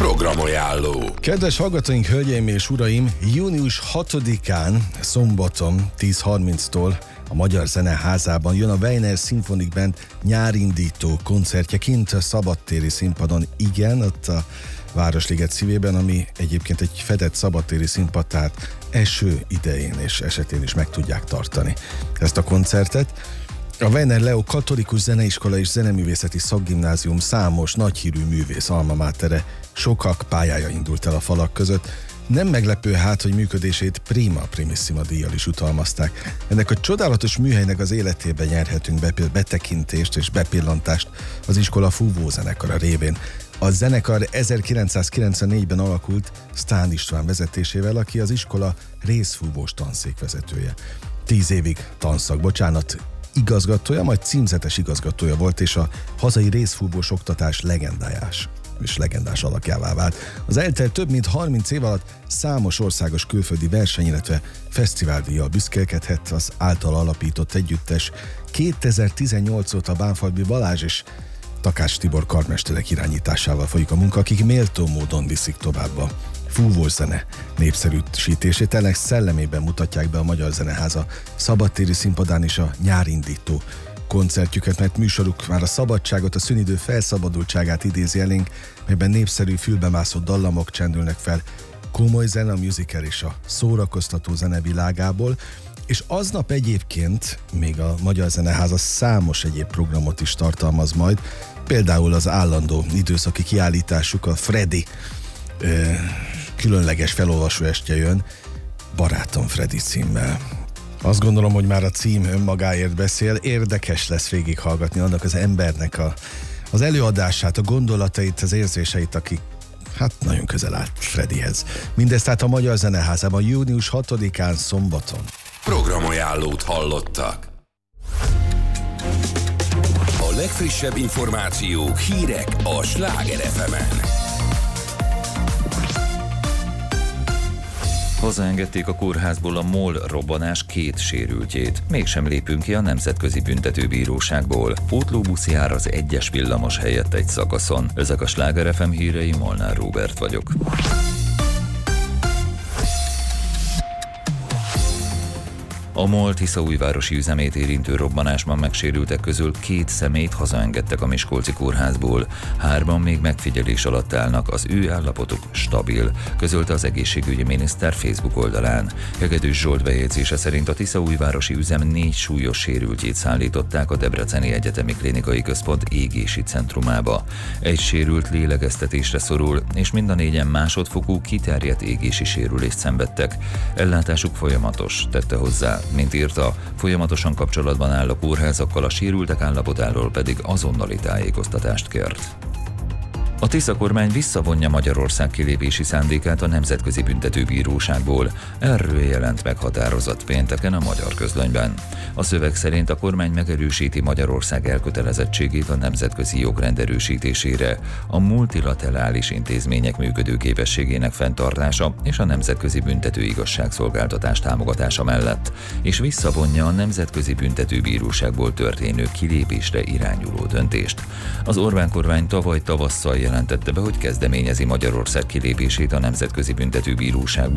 Programajánló. Kedves hallgatóink, hölgyeim és uraim, június 6-án, szombaton 10:30-tól a Magyar Zeneházában jön a Weiner Symphonic Band nyárindító koncertje kint a szabadtéri színpadon. Igen, ott a Városliget szívében, ami egyébként egy fedett szabadtéri színpad, tehát eső idején és esetén is meg tudják tartani ezt a koncertet. A Weiner Leo Katolikus Zeneiskola és Zeneművészeti Szakgimnázium számos nagyhírű művész alma matere, sokak pályája indult el a falak között. Nem meglepő hát, hogy működését Prima Primissima díjjal is utalmazták. Ennek a csodálatos műhelynek az életébe nyerhetünk betekintést és bepillantást az iskola fúvózenekara révén. A zenekar 1994-ben alakult Sztán István vezetésével, aki az iskola részfúvós tanszékvezetője. 10 évig igazgatója, majd címzetes igazgatója volt, és a hazai részfúvós oktatás legendás alakjává vált. Az eltelt több mint 30 év alatt számos országos külföldi verseny, illetve fesztiváldíjjal büszkélkedhet az által alapított együttes. 2018 óta Bánfalvi Balázs és Takács Tibor karmesterek irányításával folyik a munka, akik méltó módon viszik tovább a fúvós zene népszerűsítését. Ennek szellemében mutatják be a Magyar Zeneháza szabadtéri színpadán is a nyárindító koncertjüket, mert műsoruk már a szabadságot, a szünidő felszabadultságát idézi elénk, melyben népszerű fülbemászó dallamok csendülnek fel komoly zene, a musical és a szórakoztató zene világából, és aznap egyébként még a Magyar Zeneháza számos egyéb programot is tartalmaz majd, például az állandó időszaki kiállításuk, a Freddy különleges felolvasó estje jön, Barátom Freddy címmel. Azt gondolom, hogy már a cím önmagáért beszél, érdekes lesz végighallgatni annak az embernek az előadását, a gondolatait, az érzéseit, aki nagyon közel állt Freddyhez. Mindezt tehát a Magyar Zeneházában június 6-án szombaton. Programajánlót hallottak. A legfrissebb információk, hírek a Sláger FM-en. Hazaengedték a kórházból a MOL robbanás 2 sérültjét. Mégsem lépünk ki a Nemzetközi Büntetőbíróságból. Pótlóbusz jár az 1-es villamos helyett egy szakaszon. Ezek a Sláger FM hírei, Molnár Róbert vagyok. A MOL tiszaújvárosi üzemét érintő robbanásban megsérültek közül 2 személyt hazaengedtek a miskolci kórházból. 3 még megfigyelés alatt állnak, az ő állapotuk stabil, közölte az egészségügyi miniszter Facebook oldalán. Hegedűs Zsolt bejegyzése szerint a tiszaújvárosi üzem 4 súlyos sérültjét szállították a Debreceni Egyetemi Klinikai Központ égési centrumába. Egy sérült lélegeztetésre szorul, és mind a 4-en másodfokú kiterjedt égési sérülést szenvedtek. Ellátásuk folyamatos, tette hozzá. Mint írta, folyamatosan kapcsolatban áll a kórházakkal, a sérültek állapotáról pedig azonnali tájékoztatást kért. A Tisza kormány visszavonja Magyarország kilépési szándékát a Nemzetközi Büntetőbíróságból. Erről jelent meg határozat pénteken a Magyar Közlönyben. A szöveg szerint a kormány megerősíti Magyarország elkötelezettségét a nemzetközi jogrend erősítésére, a multilaterális intézmények működőképességének fenntartása és a Nemzetközi Büntető Igazságszolgáltatás támogatása mellett, és visszavonja a Nemzetközi Büntetőbíróságból történő kilépésre irányuló döntést. Az Orbán kormány tavaly tavasszal jelentette be, hogy kezdeményezi Magyarország kilépését a Nemzetközi Büntetőbíróságból.